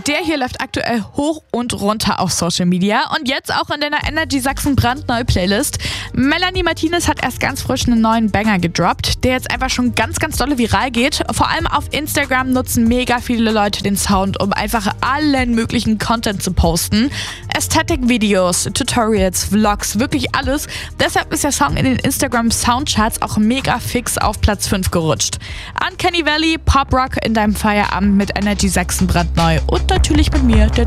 Der hier läuft aktuell hoch und runter auf Social Media und jetzt auch in deiner Energy Sachsen brandneue Playlist. Melanie Martinez hat erst ganz frisch einen neuen Banger gedroppt, der jetzt einfach schon ganz, ganz dolle viral geht. Vor allem auf Instagram nutzen mega viele Leute den Sound, um einfach allen möglichen Content zu posten. Ästhetik-Videos, Tutorials, Vlogs, wirklich alles. Deshalb ist der Song in den Instagram Soundcharts auch mega fix auf Platz 5 gerutscht. Uncanny Valley, Pop Rock in deinem Feierabend mit Energy Sachsen brandneu und natürlich mit mir, der